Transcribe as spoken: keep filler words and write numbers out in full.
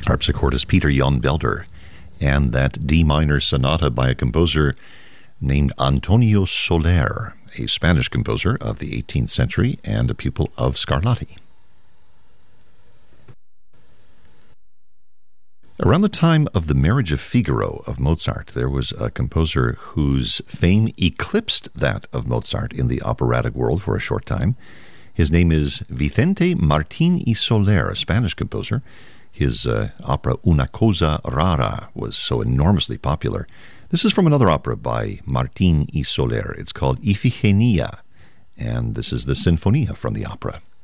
harpsichordist Peter Jan Belder, and that D minor sonata by a composer named Antonio Soler, a Spanish composer of the eighteenth century and a pupil of Scarlatti. Around the time of The Marriage of Figaro of Mozart, there was a composer whose fame eclipsed that of Mozart in the operatic world for a short time. His name is Vicente Martín y Soler, a Spanish composer. His uh, opera Una Cosa Rara was so enormously popular. This is from another opera by Martín y Soler. It's called Ifigenia, and this is the Sinfonia from the opera.